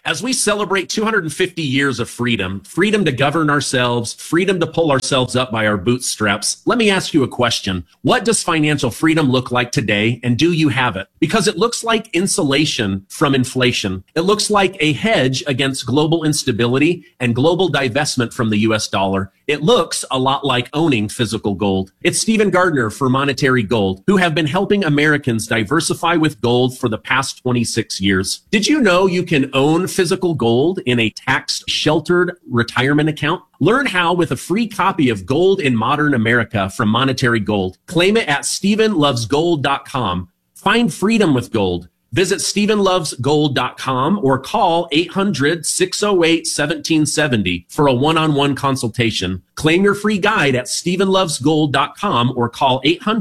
As we celebrate 250 years of freedom to govern ourselves, freedom to pull ourselves up by our bootstraps, let me ask you a question. What does financial freedom look like today, and do you have it? Because it looks like insulation from inflation. It looks like a hedge against global instability and global divestment from the US dollar. It looks a lot like owning physical gold. It's Stephen Gardner for Monetary Gold, who have been helping Americans diversify with gold for the past 26 years. Did you know you can own physical gold in a tax-sheltered retirement account? Learn how with a free copy of Gold in Modern America from Monetary Gold. Claim it at StephenLovesGold.com. Find freedom with gold. Visit StephenLovesGold.com or call 800-608-1770 for a one-on-one consultation. Claim your free guide at StephenLovesGold.com or call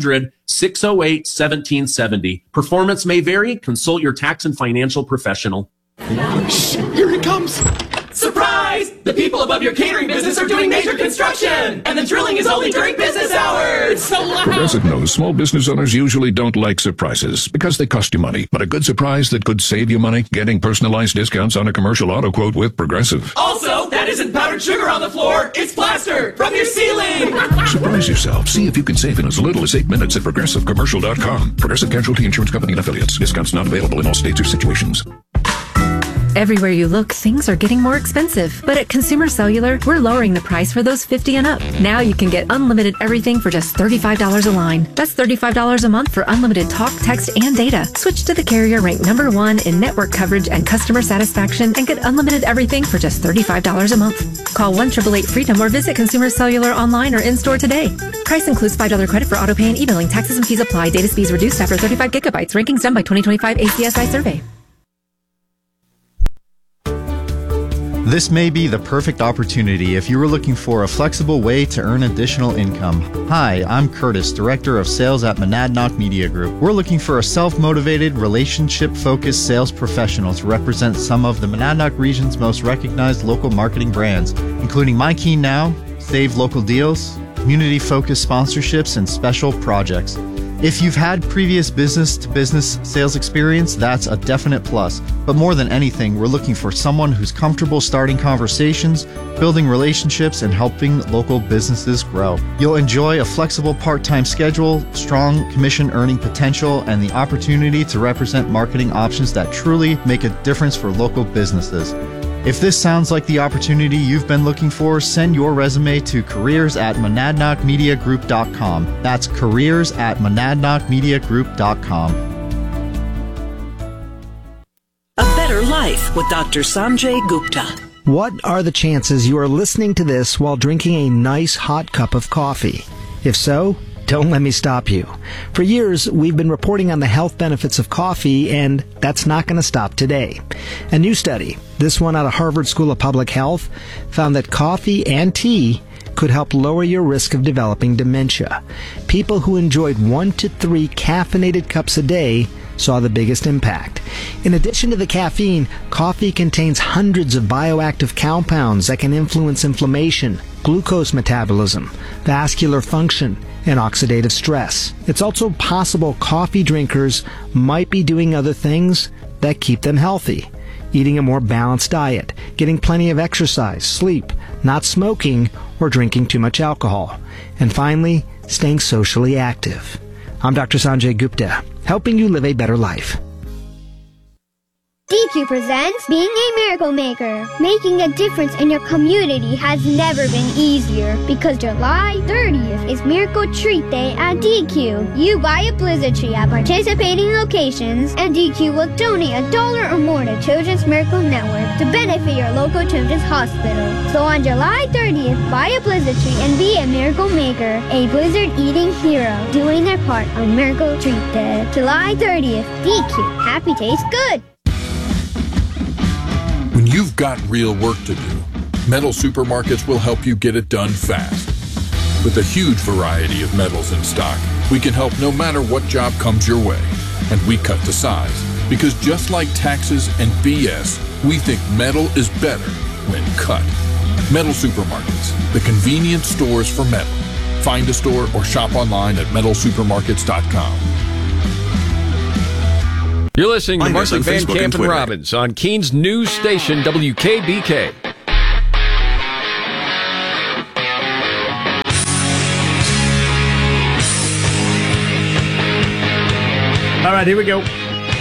800-608-1770. Performance may vary. Consult your tax and financial professional. Shh, here he comes. Surprise! The people above your catering business are doing major construction, and the drilling is only during business hours. So loud. Progressive knows small business owners usually don't like surprises because they cost you money. But a good surprise that could save you money? Getting personalized discounts on a commercial auto quote with Progressive. Also, that isn't powdered sugar on the floor. It's plaster from your ceiling. Surprise yourself. See if you can save in as little as 8 minutes at ProgressiveCommercial.com. Progressive Casualty Insurance Company and Affiliates. Discounts not available in all states or situations. Everywhere you look, things are getting more expensive. But at Consumer Cellular, we're lowering the price for those 50 and up. Now you can get unlimited everything for just $35 a line. That's $35 a month for unlimited talk, text, and data. Switch to the carrier ranked #1 in network coverage and customer satisfaction and get unlimited everything for just $35 a month. Call 1-888-FREEDOM or visit Consumer Cellular online or in-store today. Price includes $5 credit for auto pay and e-billing. Taxes and fees apply. Data speeds reduced after 35 gigabytes. Rankings done by 2025 ACSI survey. This may be the perfect opportunity if you are looking for a flexible way to earn additional income. Hi, I'm Curtis, Director of Sales at Monadnock Media Group. We're looking for a self-motivated, relationship-focused sales professional to represent some of the Monadnock region's most recognized local marketing brands, including My Key Now, Save Local Deals, community-focused sponsorships, and special projects. If you've had previous business-to-business sales experience, that's a definite plus. But more than anything, we're looking for someone who's comfortable starting conversations, building relationships, and helping local businesses grow. You'll enjoy a flexible part-time schedule, strong commission earning potential, and the opportunity to represent marketing options that truly make a difference for local businesses. If this sounds like the opportunity you've been looking for, send your resume to careers@monadnockmediagroup.com. That's careers@monadnockmediagroup.com. A Better Life with Dr. Sanjay Gupta. What are the chances you are listening to this while drinking a nice hot cup of coffee? If so, don't let me stop you. For years, we've been reporting on the health benefits of coffee, and that's not going to stop today. A new study, this one out of Harvard School of Public Health, found that coffee and tea could help lower your risk of developing dementia. People who enjoyed 1 to 3 caffeinated cups a day saw the biggest impact. In addition to the caffeine, coffee contains hundreds of bioactive compounds that can influence inflammation, glucose metabolism, vascular function, and oxidative stress. It's also possible coffee drinkers might be doing other things that keep them healthy. Eating a more balanced diet, getting plenty of exercise, sleep, not smoking, or drinking too much alcohol. And finally, staying socially active. I'm Dr. Sanjay Gupta, helping you live a better life. DQ presents Being a Miracle Maker. Making a difference in your community has never been easier because July 30th is Miracle Treat Day at DQ. You buy a Blizzard tree at participating locations and DQ will donate $1 or more to Children's Miracle Network to benefit your local children's hospital. So on July 30th, buy a Blizzard tree and be a Miracle Maker, a Blizzard eating hero, doing their part on Miracle Treat Day. July 30th, DQ. Happy tastes good. When you've got real work to do, Metal Supermarkets will help you get it done fast. With a huge variety of metals in stock, we can help no matter what job comes your way. And we cut to size, because just like taxes and BS, we think metal is better when cut. Metal Supermarkets, the convenient stores for metal. Find a store or shop online at metalsupermarkets.com. You're listening to Find us Markley, on Van Facebook and Camp, and Twitter. Robbins on Keene's news station, WKBK. All right, here we go.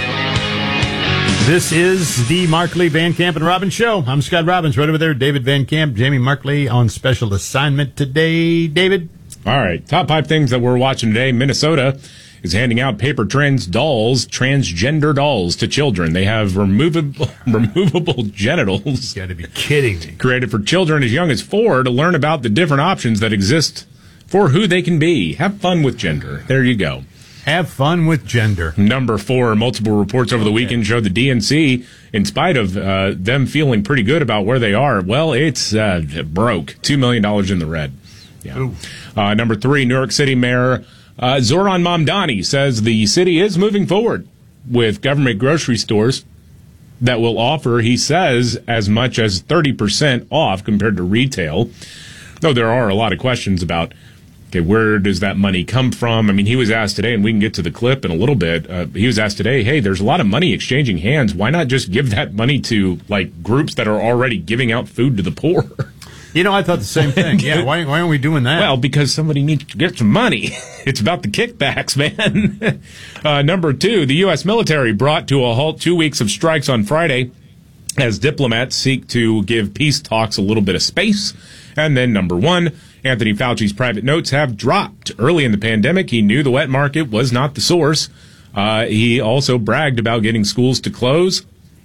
This is the Markley, Van Camp, and Robbins show. I'm Scott Robbins. Right over there, David Van Camp, Jamie Markley on special assignment today. David? All right, top 5 things that we're watching today. Minnesota is handing out paper dolls, transgender dolls to children. They have removable genitals. You got to be kidding me. Created for children as young as 4 to learn about the different options that exist for who they can be. Have fun with gender. There you go. Have fun with gender. Number 4, multiple reports over the weekend show the DNC, in spite of them feeling pretty good about where they are, well, it's broke. $2 million in the red. Yeah. Number 3, New York City Mayor Zoran Mamdani says the city is moving forward with government grocery stores that will offer, he says, as much as 30% off compared to retail. Though there are a lot of questions about, okay, where does that money come from? I mean, he was asked today, and we can get to the clip in a little bit. He was asked today, hey, there's a lot of money exchanging hands. Why not just give that money to, like, groups that are already giving out food to the poor? You know, I thought the same thing. Yeah, why aren't we doing that? Well, because somebody needs to get some money. It's about the kickbacks, man. Number 2, the U.S. military brought to a halt 2 weeks of strikes on Friday as diplomats seek to give peace talks a little bit of space. And then number 1, Anthony Fauci's private notes have dropped. Early in the pandemic, he knew the wet market was not the source. He also bragged about getting schools to close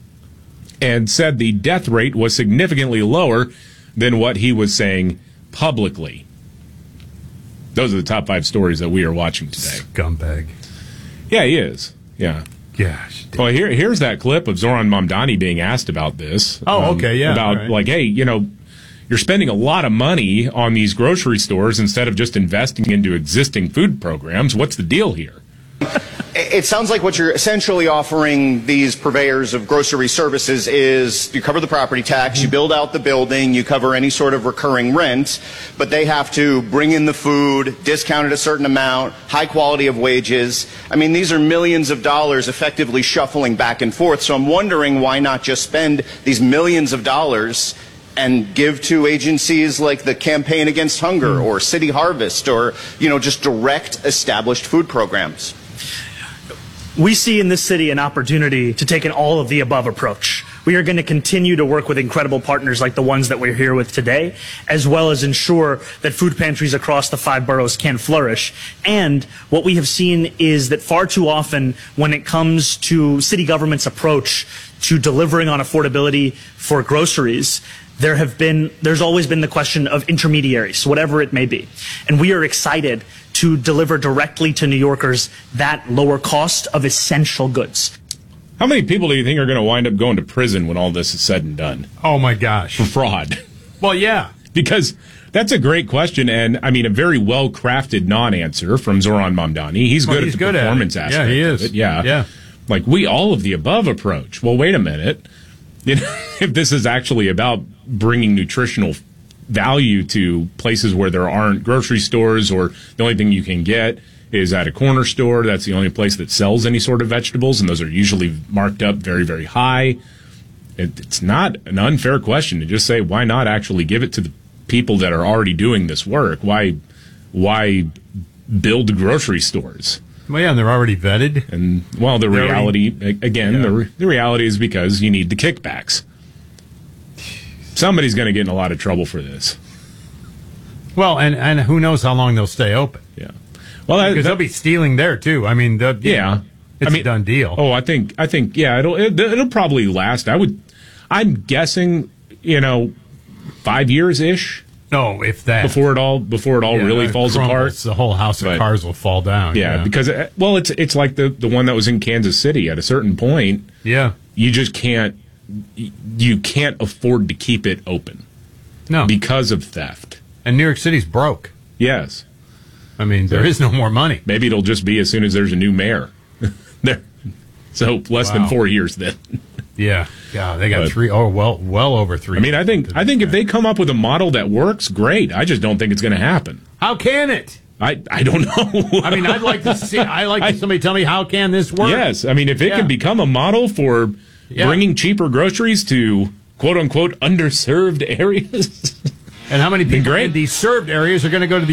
and said the death rate was significantly lower than what he was saying publicly. Those are the top 5 stories that we are watching today. Scumbag. Yeah, he is. Yeah. Gosh. Well, here's that clip of Zoran Mamdani being asked about this. Oh, okay, yeah. About, right. like, hey, you know, you're spending a lot of money on these grocery stores instead of just investing into existing food programs. What's the deal here? It sounds like what you're essentially offering these purveyors of grocery services is you cover the property tax, you build out the building, you cover any sort of recurring rent, but they have to bring in the food, discount it a certain amount, high quality of wages. I mean, these are millions of dollars effectively shuffling back and forth. So I'm wondering why not just spend these millions of dollars and give to agencies like the Campaign Against Hunger or City Harvest or, you know, just direct established food programs. We see in this city an opportunity to take an all-of-the-above approach. We are going to continue to work with incredible partners like the ones that we're here with today, as well as ensure that food pantries across the 5 boroughs can flourish. And what we have seen is that far too often when it comes to city government's approach to delivering on affordability for groceries, there's always been the question of intermediaries, whatever it may be. And we are excited to deliver directly to New Yorkers that lower cost of essential goods. How many people do you think are going to wind up going to prison when all this is said and done? Oh, my gosh. For fraud. Well, yeah. Because that's a great question, and, I mean, a very well-crafted non-answer from Zoran Mamdani. He's good at the performance aspect. Yeah, he is. Of it. Yeah. Yeah. Like, all of the above approach. Well, wait a minute. You know, if this is actually about bringing nutritional value to places where there aren't grocery stores, or the only thing you can get is at a corner store, that's the only place that sells any sort of vegetables, and those are usually marked up very, very high. It's not an unfair question to just say, why not actually give it to the people that are already doing this work? Why build grocery stores? Well, yeah, and they're already vetted. And, well, the reality is because you need the kickbacks. Somebody's going to get in a lot of trouble for this. Well, and who knows how long they'll stay open. Yeah. Well, because they'll be stealing there, too. I mean, it's a done deal. Oh, I think, yeah, it'll probably last. I'm guessing, 5 years-ish. No, if that. Before it all really falls apart. The whole house of cards will fall down. Yeah, because, it's like the one that was in Kansas City. At a certain point, you just can't afford to keep it open. No. Because of theft. And New York City's broke. Yes. I mean, there is no more money. Maybe it'll just be as soon as there's a new mayor. So less than 4 years then. Yeah. Yeah, they got well over 3. I mean, I think if they come up with a model that works, great. I just don't think it's going to happen. How can it? I don't know. I mean, I'd like to see. Somebody tell me, how can this work? Yes, I mean, if it can become a model for bringing cheaper groceries to quote unquote underserved areas, and how many people in these served areas are going to go to the